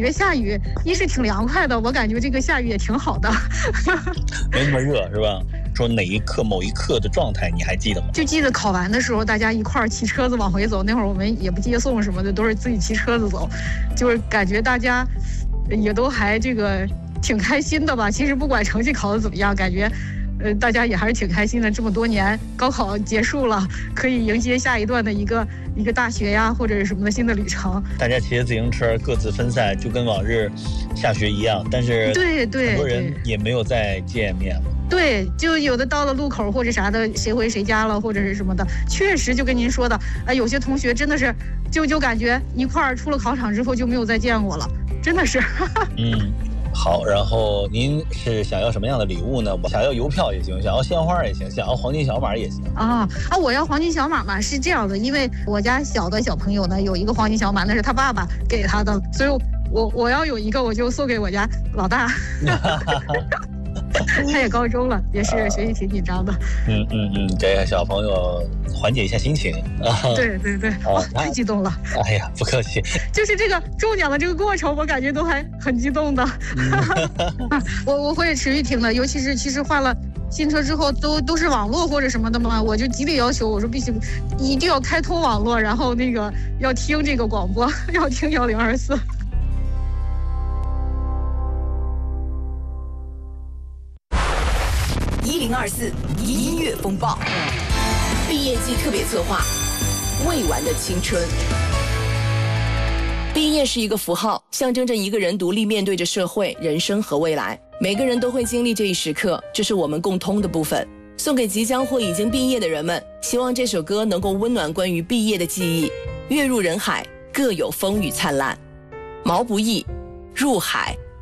觉下雨一是挺凉快的，我感觉这个下雨也挺好的， 没那么热是吧？说哪一刻某一刻的状态你还记得吗？ 就记得考完的时候，大家一块儿骑车子往回走，那会儿我们也不接送什么的，都是自己骑车子走，就是感觉大家也都还这个挺开心的吧。其实不管成绩考得怎么样，感觉大家也还是挺开心的。这么多年高考结束了，可以迎接下一段的一个大学呀或者是什么的新的旅程。 大家骑着自行车各自分散，就跟往日下学一样，但是对很多人也没有再见面了。 对，就有的到了路口或者啥的，谁回谁家了或者是什么的，确实就跟您说的，有些同学真的是就感觉一块儿出了考场之后就没有再见过了，真的是。 好，然后您是想要什么样的礼物呢？我想要邮票也行，想要鲜花也行，想要黄金小马也行。 我要黄金小马嘛，是这样的，因为我家小的小朋友呢有一个黄金小马，那是他爸爸给他的，所以我要有一个，我就送给我家老大。他也高中了，也是学习挺紧张的。 给小朋友缓解一下心情啊。 对，太激动了。 哎呀，不客气。 就是这个中奖的这个过程，我感觉都还很激动的。我会持续听的，尤其是其实换了新车之后，都是网络或者什么的嘛，我就极力要求，我说必须一定要开通网络，然后那个要听这个广播，要听1024。 1024音乐风暴，毕业季特别策划，未完的青春。毕业是一个符号，象征着一个人独立面对着社会、人生和未来。每个人都会经历这一时刻，这是我们共通的部分。送给即将或已经毕业的人们，希望这首歌能够温暖关于毕业的记忆。月入人海，各有风雨灿烂。毛不易，入海。